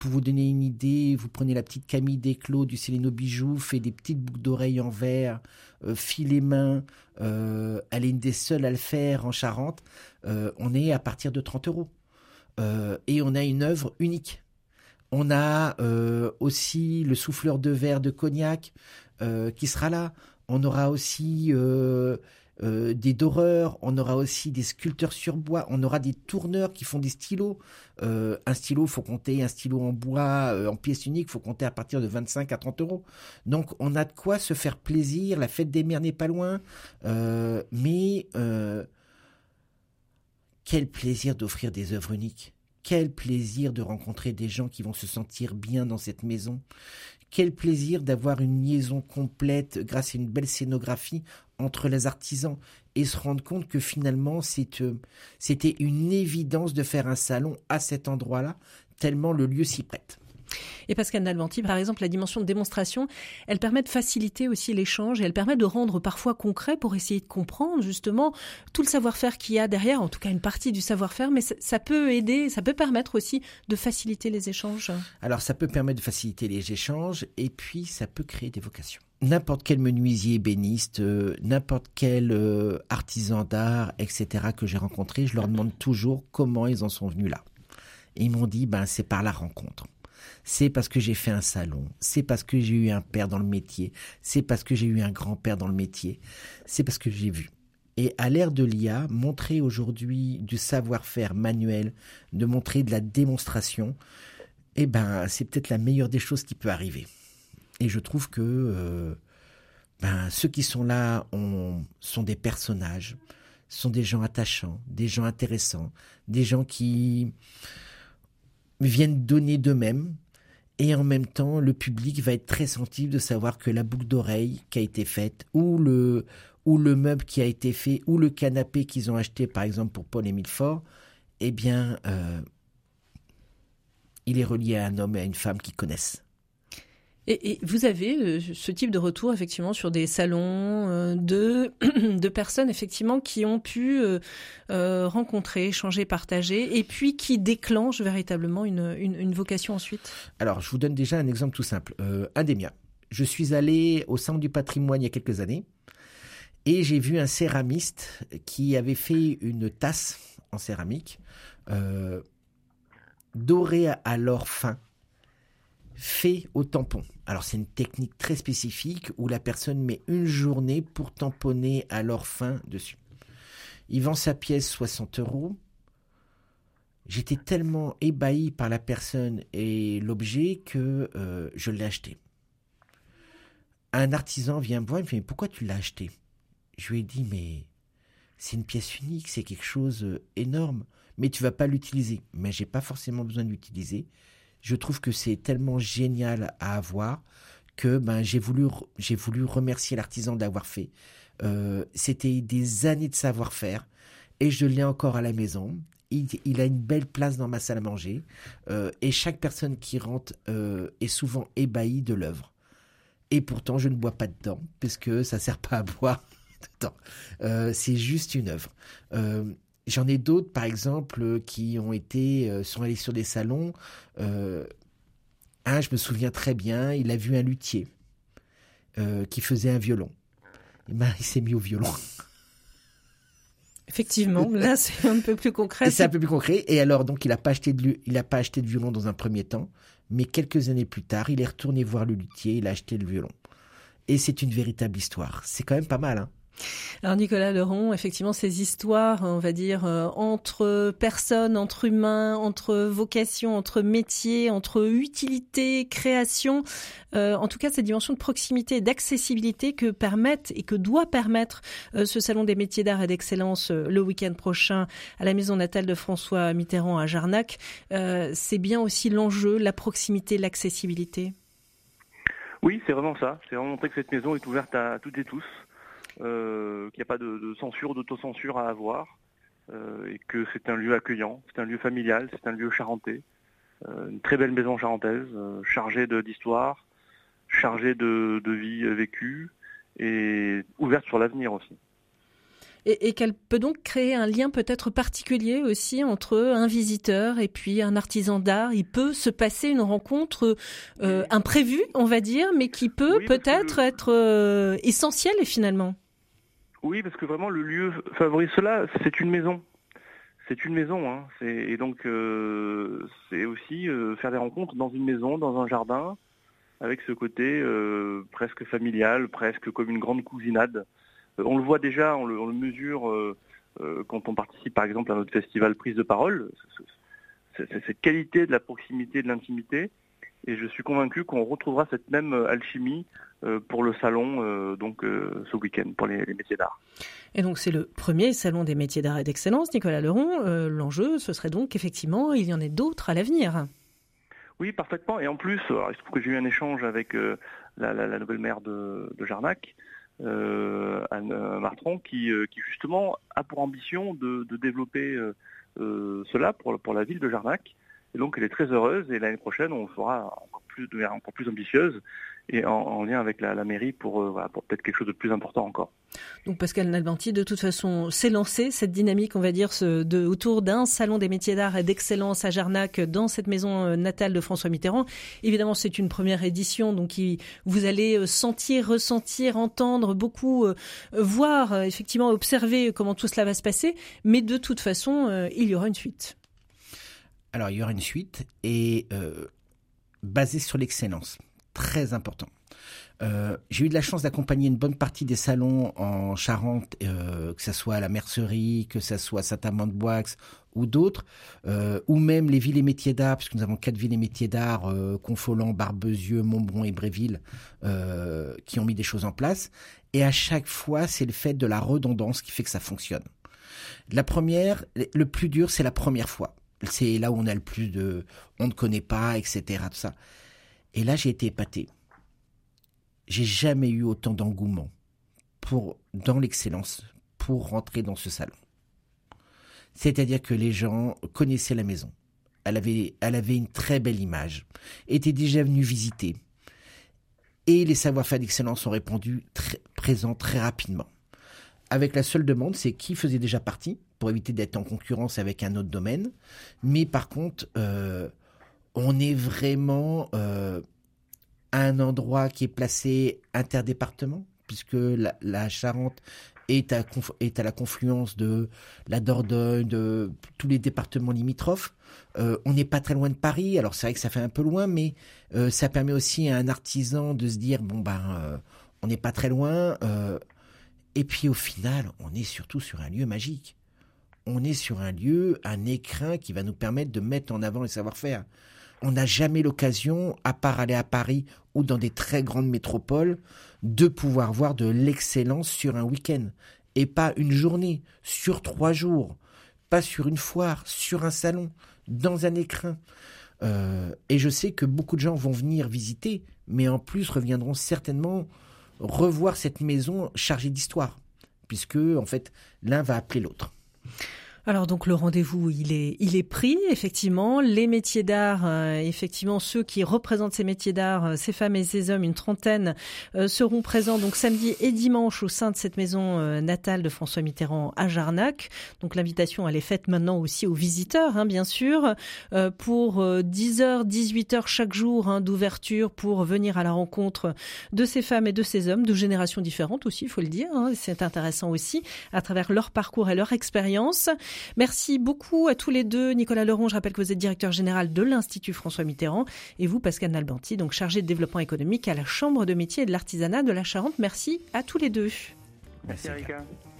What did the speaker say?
Pour vous donner une idée, vous prenez la petite Camille Desclos du Céléno Bijoux, fait des petites boucles d'oreilles en verre, filet main, elle est une des seules à le faire en Charente, on est à partir de 30 euros. Et on a une œuvre unique. On a aussi le souffleur de verre de Cognac qui sera là. On aura aussi des doreurs, on aura aussi des sculpteurs sur bois, on aura des tourneurs qui font des stylos. Un stylo, faut compter, un stylo en bois, en pièce unique, faut compter à partir de 25 à 30 euros. Donc on a de quoi se faire plaisir, la fête des mères n'est pas loin, mais quel plaisir d'offrir des œuvres uniques. Quel plaisir de rencontrer des gens qui vont se sentir bien dans cette maison. Quel plaisir d'avoir une liaison complète grâce à une belle scénographie entre les artisans et se rendre compte que finalement c'était une évidence de faire un salon à cet endroit-là, tellement le lieu s'y prête. Et Pascal Nalbanti, par exemple, la dimension de démonstration, elle permet de faciliter aussi l'échange et elle permet de rendre parfois concret pour essayer de comprendre justement tout le savoir-faire qu'il y a derrière, en tout cas une partie du savoir-faire, mais ça peut aider, ça peut permettre aussi de faciliter les échanges. Alors ça peut permettre de faciliter les échanges et puis ça peut créer des vocations. N'importe quel menuisier ébéniste, n'importe quel artisan d'art, etc. que j'ai rencontré, je leur demande toujours comment ils en sont venus là. Et ils m'ont dit, c'est par la rencontre. C'est parce que j'ai fait un salon, c'est parce que j'ai eu un père dans le métier, c'est parce que j'ai eu un grand-père dans le métier, c'est parce que j'ai vu. Et à l'ère de l'IA, montrer aujourd'hui du savoir-faire manuel, de montrer de la démonstration, c'est peut-être la meilleure des choses qui peut arriver. Et je trouve que ceux qui sont là sont des personnages, sont des gens attachants, des gens intéressants, des gens qui viennent donner d'eux-mêmes. Et en même temps, le public va être très sensible de savoir que la boucle d'oreille qui a été faite, ou le meuble qui a été fait, ou le canapé qu'ils ont acheté, par exemple, pour Paul-Émile Faure, il est relié à un homme et à une femme qu'ils connaissent. Et vous avez ce type de retour effectivement sur des salons de personnes effectivement qui ont pu rencontrer, échanger, partager et puis qui déclenchent véritablement une vocation ensuite. Alors je vous donne déjà un exemple tout simple, un des miens. Je suis allé au Centre du patrimoine il y a quelques années et j'ai vu un céramiste qui avait fait une tasse en céramique dorée à l'or fin, fait au tampon. Alors c'est une technique très spécifique où la personne met une journée pour tamponner à l'or fin dessus. Il vend sa pièce 60 euros. J'étais tellement ébahi par la personne et l'objet que je l'ai acheté. Un artisan vient me voir et me dit « Mais pourquoi tu l'as acheté ?» Je lui ai dit « Mais c'est une pièce unique, c'est quelque chose énorme, mais tu ne vas pas l'utiliser. » Mais je n'ai pas forcément besoin de l'utiliser. Je trouve que c'est tellement génial à avoir que j'ai voulu remercier l'artisan d'avoir fait. C'était des années de savoir-faire et je l'ai encore à la maison. Il a une belle place dans ma salle à manger et chaque personne qui rentre est souvent ébahie de l'œuvre. Et pourtant, je ne bois pas dedans parce que ça ne sert pas à boire dedans. C'est juste une œuvre. J'en ai d'autres, par exemple, qui sont allés sur des salons. Je me souviens très bien, il a vu un luthier qui faisait un violon. Il s'est mis au violon. Effectivement, là c'est un peu plus concret. C'est un peu plus concret. Et alors, donc, il n'a pas acheté de violon dans un premier temps, mais quelques années plus tard, il est retourné voir le luthier, il a acheté le violon. Et c'est une véritable histoire. C'est quand même pas mal, hein. Alors Nicolas Leron, effectivement, ces histoires, on va dire, entre personnes, entre humains, entre vocations, entre métiers, entre utilité, création, en tout cas cette dimension de proximité et d'accessibilité que permettent et que doit permettre ce Salon des métiers d'art et d'excellence le week-end prochain à la maison natale de François Mitterrand à Jarnac, c'est bien aussi l'enjeu, la proximité, l'accessibilité. Oui, c'est vraiment ça. C'est vraiment montrer que cette maison est ouverte à toutes et tous. Qu'il n'y a pas de censure, d'autocensure à avoir, et que c'est un lieu accueillant, c'est un lieu familial, c'est un lieu charentais, une très belle maison charentaise, chargée d'histoire, chargée de vie vécue et ouverte sur l'avenir aussi. Et qu'elle peut donc créer un lien peut-être particulier aussi entre un visiteur et puis un artisan d'art. Il peut se passer une rencontre imprévue, on va dire, mais qui peut peut-être être essentielle finalement. Oui, parce que vraiment le lieu favorise cela, c'est une maison. C'est une maison, hein. Et donc c'est aussi faire des rencontres dans une maison, dans un jardin, avec ce côté presque familial, presque comme une grande cousinade. On le voit déjà, on le mesure quand on participe par exemple à notre festival Prise de Parole, cette qualité de la proximité, de l'intimité. Et je suis convaincu qu'on retrouvera cette même alchimie pour le salon ce week-end, pour les métiers d'art. Et donc c'est le premier salon des métiers d'art et d'excellence, Nicolas Leron. L'enjeu, ce serait donc effectivement, il y en ait d'autres à l'avenir. Oui, parfaitement. Et en plus, il se trouve que j'ai eu un échange avec la nouvelle maire de Jarnac, Anne Martron, qui justement a pour ambition de développer cela pour la ville de Jarnac. Et donc elle est très heureuse et l'année prochaine on fera de manière encore plus ambitieuse et en lien avec la mairie pour peut-être quelque chose de plus important encore. Donc Pascal Nalbanti, de toute façon, s'est lancé cette dynamique, on va dire, autour d'un salon des métiers d'art et d'excellence à Jarnac, dans cette maison natale de François Mitterrand. Évidemment, c'est une première édition, donc vous allez sentir, ressentir, entendre beaucoup, voir, effectivement, observer comment tout cela va se passer. Mais de toute façon, il y aura une suite. Alors, il y aura une suite et basée sur l'excellence. Très important. J'ai eu de la chance d'accompagner une bonne partie des salons en Charente, que ce soit à la Mercerie, que ce soit Saint-Amand-de-Boix ou d'autres, ou même les villes et métiers d'art, puisque nous avons 4 villes et métiers d'art, Confolens, Barbezieux, Montbron et Bréville, qui ont mis des choses en place. Et à chaque fois, c'est le fait de la redondance qui fait que ça fonctionne. La première, le plus dur, c'est la première fois. C'est là où on a le plus on ne connaît pas, etc. Tout ça. Et là, j'ai été épaté. J'ai jamais eu autant d'engouement dans l'excellence pour rentrer dans ce salon. C'est-à-dire que les gens connaissaient la maison. Elle avait une très belle image, étaient déjà venus visiter. Et les savoir-faire d'excellence ont répondu présents très rapidement. Avec la seule demande, c'est qui faisait déjà partie, pour éviter d'être en concurrence avec un autre domaine. Mais par contre, on est vraiment à un endroit qui est placé interdépartement, puisque la Charente est à la confluence de la Dordogne, de tous les départements limitrophes. On n'est pas très loin de Paris, alors c'est vrai que ça fait un peu loin, mais ça permet aussi à un artisan de se dire, on n'est pas très loin. Et puis au final, on est surtout sur un lieu magique. On est sur un lieu, un écrin qui va nous permettre de mettre en avant les savoir-faire. On n'a jamais l'occasion, à part aller à Paris ou dans des très grandes métropoles, de pouvoir voir de l'excellence sur un week-end. Et pas une journée, sur 3 jours. Pas sur une foire, sur un salon, dans un écrin. Et je sais que beaucoup de gens vont venir visiter, mais en plus reviendront certainement revoir cette maison chargée d'histoire, puisque en fait l'un va appeler l'autre. Alors donc le rendez-vous, il est pris, effectivement. Les métiers d'art, effectivement, ceux qui représentent ces métiers d'art, ces femmes et ces hommes, une trentaine, seront présents donc samedi et dimanche au sein de cette maison natale de François Mitterrand à Jarnac. Donc l'invitation, elle est faite maintenant aussi aux visiteurs, bien sûr, pour 10h, 18h chaque jour d'ouverture pour venir à la rencontre de ces femmes et de ces hommes, de générations différentes aussi, il faut le dire. C'est intéressant aussi, à travers leur parcours et leur expérience. Merci beaucoup à tous les deux. Nicolas Leron, je rappelle que vous êtes directeur général de l'Institut François Mitterrand, et vous, Pascal Nalbanti, donc chargé de développement économique à la Chambre de métiers et de l'artisanat de la Charente. Merci à tous les deux. Merci Erika.